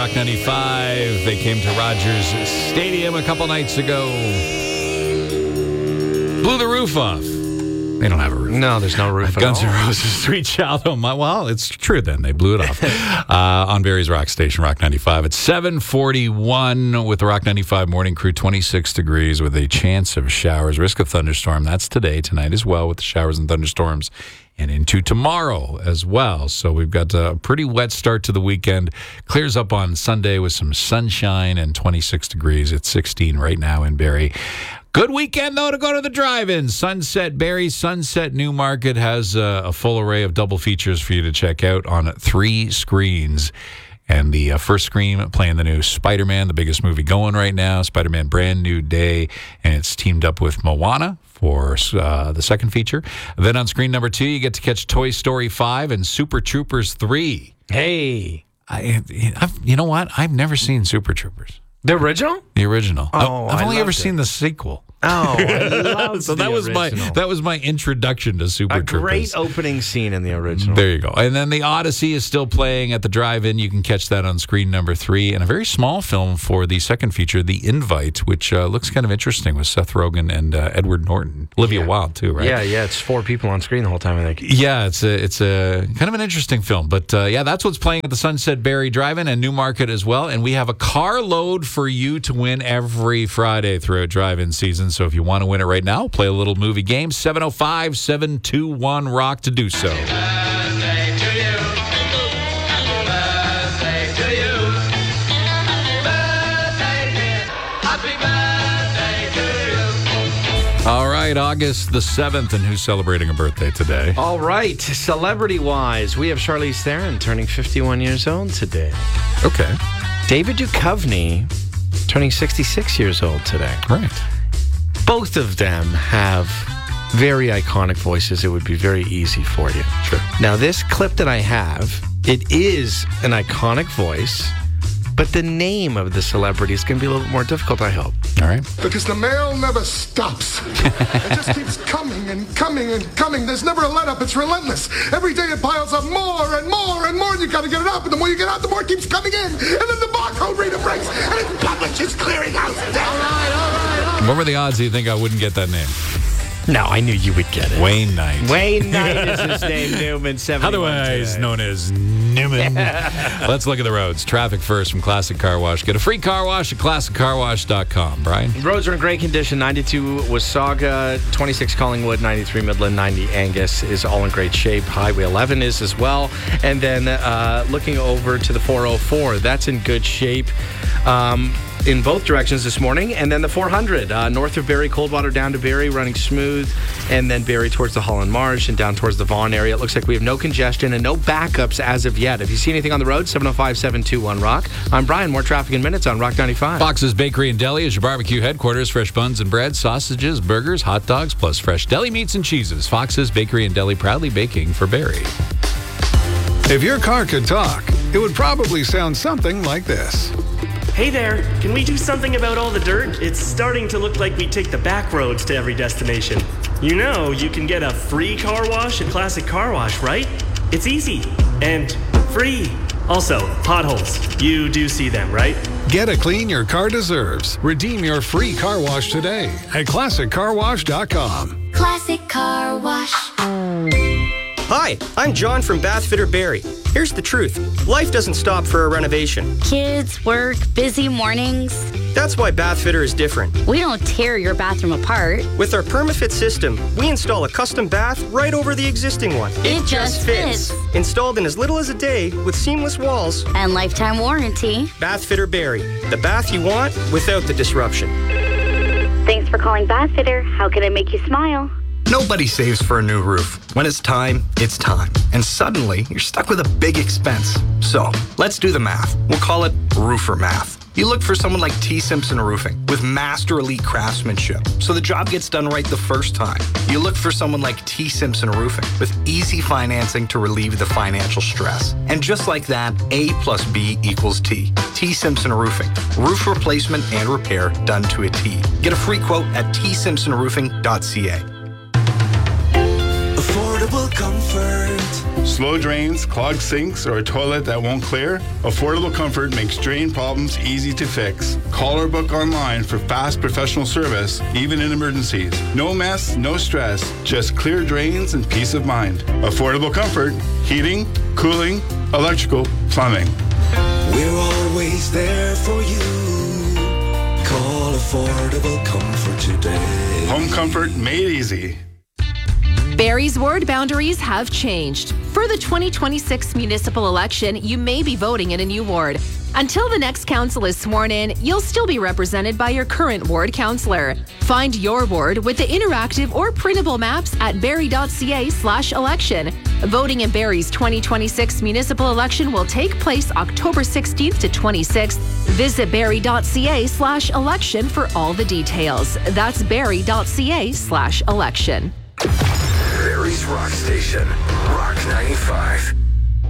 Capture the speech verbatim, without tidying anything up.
Rock ninety-five. They came to Rogers Stadium a couple nights ago. Blew the roof off. They don't have a roof. No, there's no roof at Guns all. N' Roses, Sweet Child O' Mine. Well, it's true then. They blew it off uh, on Barrie's Rock Station, Rock ninety-five. At seven forty-one with the Rock ninety-five Morning Crew, twenty-six degrees with a chance of showers. Risk of thunderstorm. That's today, tonight as well with the showers and thunderstorms. And into tomorrow as well. So we've got a pretty wet start to the weekend. Clears up on Sunday with some sunshine and twenty-six degrees. It's sixteen right now in Barrie. Good weekend, though, to go to the drive-in. Sunset Barrie, Sunset Newmarket has a, a full array of double features for you to check out on three screens. And the uh, first screen playing the new Spider-Man, the biggest movie going right now, Spider-Man Brand New Day, and it's teamed up with Moana for uh, the second feature. Then on screen number two, you get to catch Toy Story five and Super Troopers three. Hey. I, I've, you know what? I've never seen Super Troopers. The original? The original. Oh, I've I only ever loved seen it. the sequel. Oh, I love So the that was original. my that was my introduction to Super A Troopers. great opening scene in the original. There you go. And then the Odyssey is still playing at the drive-in. You can catch that on screen number three. And a very small film for the second feature, The Invite, which uh, looks kind of interesting with Seth Rogen and uh, Edward Norton. Olivia Yeah. Wilde, too, right? Yeah, yeah. It's four people on screen the whole time, I think. Yeah, it's a it's a kind of an interesting film. But uh, yeah, that's what's playing at the Sunset Barrie Drive-In and Newmarket as well. And we have a carload for you to win every Friday throughout drive-in season. So if you want to win it right now, play a little movie game. seven oh five, seven two one, rock to do so. All right, August the seventh, and who's celebrating a birthday today? All right. Celebrity-wise, we have Charlize Theron turning fifty-one years old today. Okay, David Duchovny turning sixty-six years old today. right. Both of them have very iconic voices. It would be very easy for you. Sure. Now, this clip that I have, it is an iconic voice, but the name of the celebrity is going to be a little bit more difficult, I hope. All right. Because the mail never stops. It just keeps coming and coming and coming. There's never a let-up. It's relentless. Every day it piles up more and more and more, and you got to get it up. And the more you get out, the more it keeps coming in. And then the barcode reader breaks, and it's published. It's clearing out. All right, all right, all right. What were the odds that you think I wouldn't get that name? No, I knew you would get it. Wayne Knight. Wayne Knight is his name, Newman, seventy-one Otherwise today. known as Newman. Let's look at the roads. Traffic first from Classic Car Wash. Get a free car wash at classic car wash dot com. Brian? Roads are in great condition. ninety-two Wasaga, twenty-six Collingwood, ninety-three Midland, ninety Angus is all in great shape. Highway eleven is as well. And then uh, looking over to the four oh four, that's in good shape. Um, in both directions this morning. And then the four hundred, uh, north of Barrie, Coldwater down to Barrie, running smooth. And then Barrie towards the Holland Marsh and down towards the Vaughan area. It looks like we have no congestion and no backups as of yet. If you see anything on the road, seven oh five, seven two one, rock. I'm Brian. More traffic in minutes on Rock ninety-five. Fox's Bakery and Deli is your barbecue headquarters. Fresh buns and bread, sausages, burgers, hot dogs, plus fresh deli meats and cheeses. Fox's Bakery and Deli, proudly baking for Barrie. If your car could talk, it would probably sound something like this. Hey there, can we do something about all the dirt? It's starting to look like we take the back roads to every destination. You know, you can get a free car wash at Classic Car Wash, right? It's easy and free. Also, potholes. You do see them, right? Get a clean your car deserves. Redeem your free car wash today at classic car wash dot com. Classic Car Wash. Hi, I'm John from Bath Fitter Barrie. Here's the truth. Life doesn't stop for a renovation. Kids, work, busy mornings. That's why Bath Fitter is different. We don't tear your bathroom apart. With our PermaFit system, we install a custom bath right over the existing one. It just fits. Installed in as little as a day with seamless walls. And lifetime warranty. Bath Fitter Barrie. The bath you want without the disruption. Thanks for calling Bath Fitter. How can I make you smile? Nobody saves for a new roof. When it's time, it's time. And suddenly, you're stuck with a big expense. So, let's do the math. We'll call it roofer math. You look for someone like T. Simpson Roofing with master elite craftsmanship, so the job gets done right the first time. You look for someone like T. Simpson Roofing with easy financing to relieve the financial stress. And just like that, A plus B equals T. T. Simpson Roofing. Roof replacement and repair done to a T. Get a free quote at t simpson roofing dot c a. Affordable comfort. slow drains, clogged sinks, or a toilet that won't clear? Affordable Comfort makes drain problems easy to fix. Call or book online for fast professional service, even in emergencies. No mess, no stress, just clear drains and peace of mind. Affordable Comfort, heating, cooling, electrical, plumbing. We're always there for you. Call Affordable Comfort today. Home comfort made easy. Barrie's ward boundaries have changed. For the twenty twenty-six municipal election, you may be voting in a new ward. Until the next council is sworn in, you'll still be represented by your current ward councillor. Find your ward with the interactive or printable maps at barrie.ca slash election. Voting in Barrie's twenty twenty-six municipal election will take place October sixteenth to twenty-sixth. Visit barrie.ca slash election for all the details. That's barrie.ca slash election. Barrie's Rock Station, Rock ninety-five.